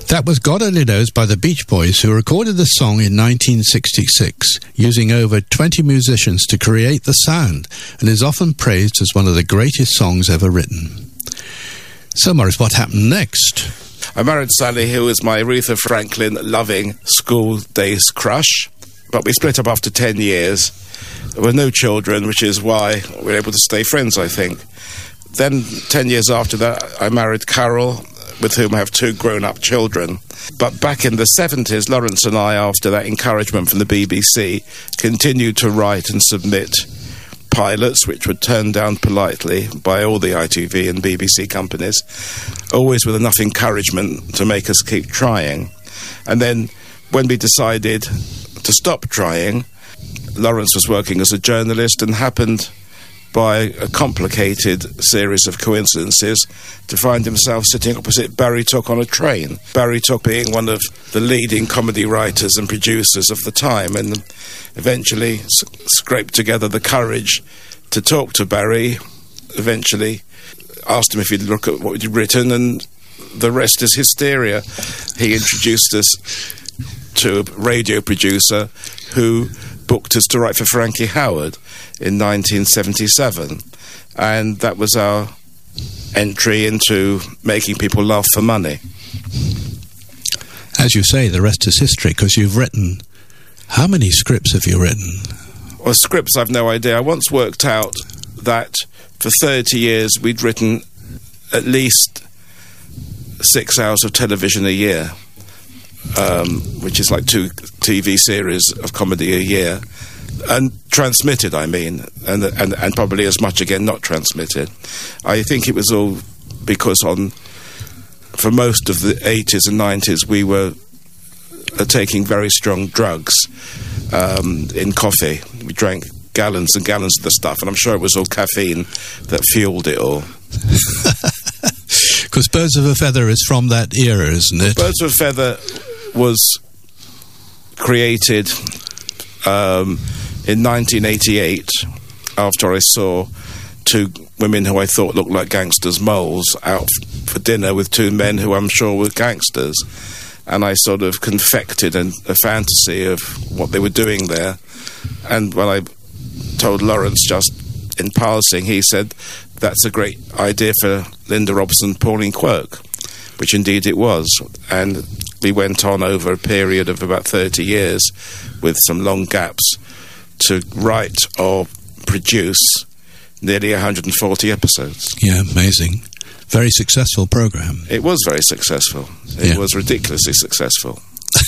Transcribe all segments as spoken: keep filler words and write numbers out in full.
That was God Only Knows by the Beach Boys, who recorded the song in nineteen sixty-six, using over twenty musicians to create the sound, and is often praised as one of the greatest songs ever written. So, Maurice, what happened next? I married Sally, who was my Aretha Franklin loving school days crush, but we split up after ten years. There were no children, which is why we were able to stay friends, I think. Then, ten years after that, I married Carol, with whom I have two grown-up children. But back in the seventies, Lawrence and I, after that encouragement from the B B C, continued to write and submit pilots, which were turned down politely by all the I T V and B B C companies, always with enough encouragement to make us keep trying. And then, when we decided to stop trying, Lawrence was working as a journalist and happened, by a complicated series of coincidences, to find himself sitting opposite Barry Took on a train. Barry Took being one of the leading comedy writers and producers of the time, and eventually s- scraped together the courage to talk to Barry, eventually asked him if he'd look at what he'd written, and the rest is hysteria. He introduced us to a radio producer who booked us to write for Frankie Howerd in nineteen seventy-seven, and that was our entry into making people laugh for money. As you say, the rest is history, because you've written... How many scripts have you written? Well, scripts, I've no idea. I once worked out that for thirty years we'd written at least six hours of television a year, um, which is like two T V series of comedy a year. And transmitted, I mean, and, and and probably as much again not transmitted. I think it was all because on, for most of the eighties and nineties, we were uh, taking very strong drugs um, in coffee. We drank gallons and gallons of the stuff, and I'm sure it was all caffeine that fueled it all. Because Birds of a Feather is from that era, isn't it? Birds of a Feather was created... Um, in nineteen eighty-eight, after I saw two women who I thought looked like gangsters' moles out for dinner with two men who I'm sure were gangsters, and I sort of confected an, a fantasy of what they were doing there. And when I told Lawrence just in passing, he said, "That's a great idea for Linda Robson, Pauline Quirk," which indeed it was. And we went on over a period of about thirty years with some long gaps to write or produce nearly one hundred forty episodes. Yeah, amazing. Very successful program. It was very successful. It Yeah. was ridiculously successful.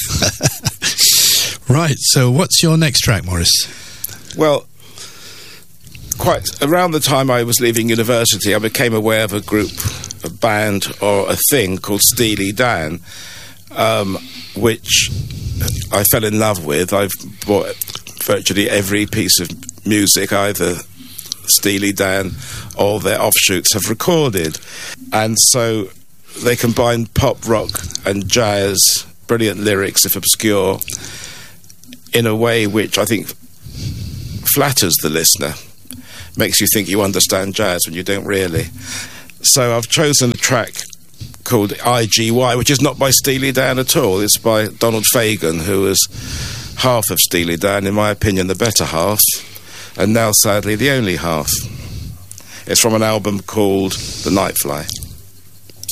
Right, so what's your next track, Maurice? Well, quite around the time I was leaving university, I became aware of a group, a band or a thing called Steely Dan, um, which I fell in love with. I've bought virtually every piece of music either Steely Dan or their offshoots have recorded. And so they combine pop, rock and jazz, brilliant lyrics if obscure, in a way which I think flatters the listener, makes you think you understand jazz when you don't really. So I've chosen a track called I G Y, which is not by Steely Dan at all. It's by Donald Fagen, who was half of Steely Dan, in my opinion the better half, and now sadly the only half. It's from an album called The Nightfly.